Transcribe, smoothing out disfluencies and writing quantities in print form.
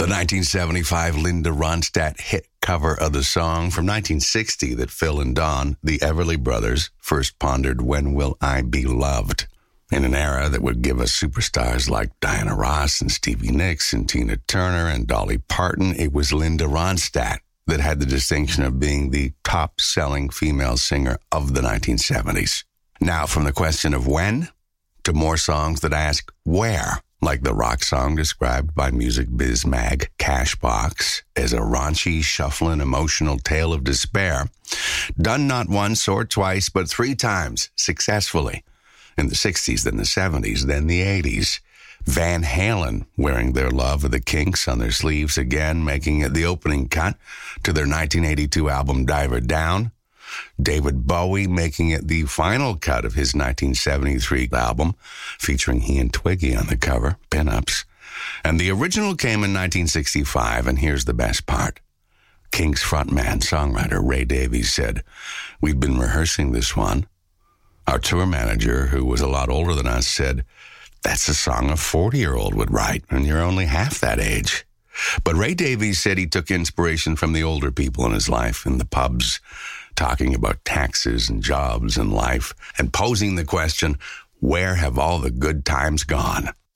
The 1975 Linda Ronstadt hit cover of the song from 1960 that Phil and Don, the Everly Brothers, first pondered, "When Will I Be Loved?" In an era that would give us superstars like Diana Ross and Stevie Nicks and Tina Turner and Dolly Parton, it was Linda Ronstadt that had the distinction of being the top-selling female singer of the 1970s. Now, from the question of when to more songs that ask where, like the rock song described by Music Biz Mag, Cashbox, as a raunchy, shuffling, emotional tale of despair, done not once or twice, but 3 times successfully. In the 60s, then the 70s, then the 80s. Van Halen wearing their love of the Kinks on their sleeves again, making it the opening cut to their 1982 album Diver Down. David Bowie making it the final cut of his 1973 album, featuring he and Twiggy on the cover, Pin-Ups. And the original came in 1965, and here's the best part. Kinks frontman, songwriter Ray Davies said, "We've been rehearsing this one. Our tour manager, who was a lot older than us, said, 'That's a song a 40-year-old would write, and you're only half that age.'" But Ray Davies said he took inspiration from the older people in his life in the pubs, talking about taxes and jobs and life, and posing the question, where have all the good times gone?